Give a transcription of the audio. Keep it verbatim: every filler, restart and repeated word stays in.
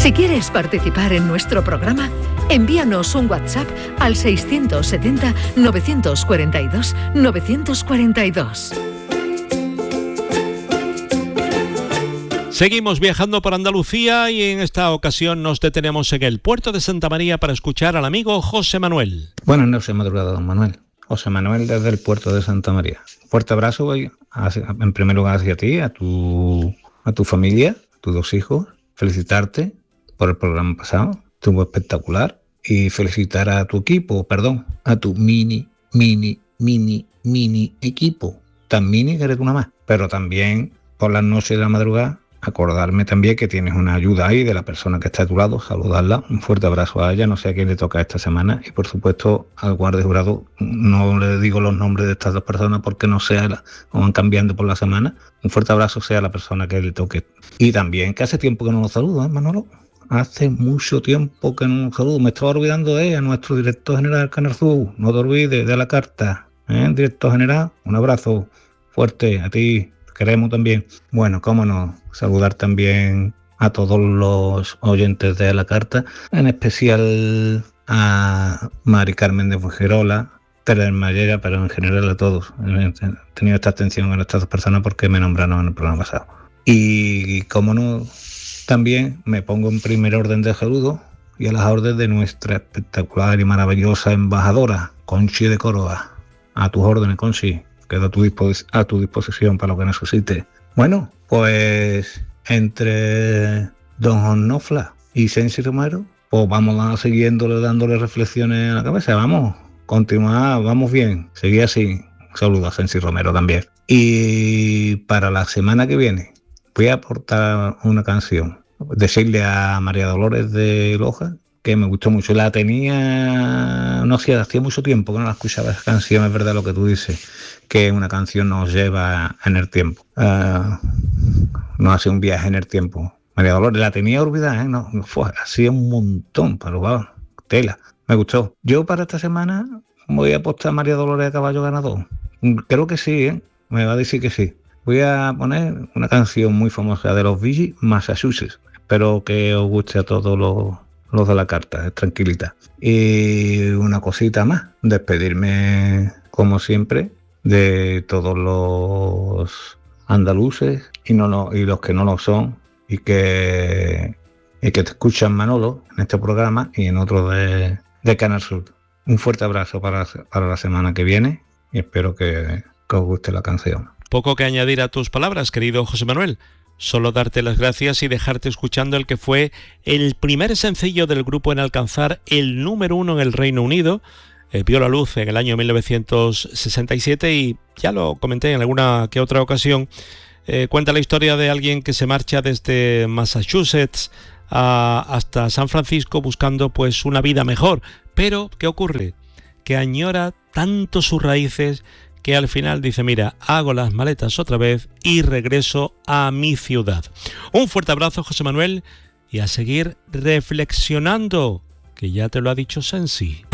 Si quieres participar en nuestro programa, envíanos un WhatsApp al seiscientos setenta, novecientos cuarenta y dos, novecientos cuarenta y dos. Seguimos viajando por Andalucía y en esta ocasión nos detenemos en el puerto de Santa María para escuchar al amigo José Manuel. Buenas noches, madrugada, don Manuel. José Manuel desde el puerto de Santa María. Fuerte abrazo, voy en primer lugar hacia ti, a tu, a tu familia, a tus dos hijos. Felicitarte por el programa pasado, estuvo espectacular. Y felicitar a tu equipo, perdón, a tu mini, mini, mini, mini equipo. Tan mini que eres una más. Pero también por las noches de la madrugada, acordarme también que tienes una ayuda ahí de la persona que está a tu lado, saludarla, un fuerte abrazo a ella, no sé a quién le toca esta semana, y por supuesto al guardia jurado, no le digo los nombres de estas dos personas porque no sé, o van cambiando por la semana, un fuerte abrazo sea la persona que le toque. Y también que hace tiempo que no nos saluda, ¿eh, Manolo? Hace mucho tiempo que no nos saludo, me estaba olvidando de ella, nuestro director general Canarzú, no te olvides de la carta, ¿eh? Director general, un abrazo fuerte a ti. Queremos también, bueno, cómo no, saludar también a todos los oyentes de la carta, en especial a Mari Carmen de Fuengirola, Teresa Mayera, pero en general a todos. He tenido esta atención a estas dos personas porque me nombraron en el programa pasado. Y cómo no, también me pongo en primer orden de saludo y a las órdenes de nuestra espectacular y maravillosa embajadora, Conchi de Córdoba. A tus órdenes, Conchi. Quedo a tu, dispo- a tu disposición para lo que necesites. Bueno, pues entre don Onofla y Sensi Romero, pues vamos a siguiéndole, dándole reflexiones a la cabeza. Vamos, continuar, vamos bien, seguir así. Un saludo a Sensi Romero también. Y para la semana que viene voy a aportar una canción. Decirle a María Dolores de Loja que me gustó mucho. La tenía, no sé, hacía mucho tiempo que no la escuchaba esa canción, es verdad lo que tú dices, que una canción nos lleva en el tiempo, uh, nos hace un viaje en el tiempo. María Dolores, la tenía olvidada, ¿eh? No, fue, hacía un montón, pero wow, tela, me gustó. Yo para esta semana voy a apostar a María Dolores a caballo ganador. Creo que sí, ¿eh? Me va a decir que sí. Voy a poner una canción muy famosa de los Bee Gees, Massachusetts. Espero que os guste a todos los los de la carta, es tranquilita. Y una cosita más, despedirme como siempre de todos los andaluces y no lo, y los que no lo son y que y que te escuchan, Manolo, en este programa y en otro de, de Canal Sur. Un fuerte abrazo para, para la semana que viene y espero que, que os guste la canción. Poco que añadir a tus palabras, querido José Manuel. Solo darte las gracias y dejarte escuchando el que fue el primer sencillo del grupo en alcanzar el número uno en el Reino Unido. Eh, vio la luz en el año mil novecientos sesenta y siete y ya lo comenté en alguna que otra ocasión. Eh, cuenta la historia de alguien que se marcha desde Massachusetts a, hasta San Francisco buscando pues una vida mejor. Pero, ¿qué ocurre? Que añora tanto sus raíces que al final dice, mira, hago las maletas otra vez y regreso a mi ciudad. Un fuerte abrazo, José Manuel, y a seguir reflexionando, que ya te lo ha dicho Sensi.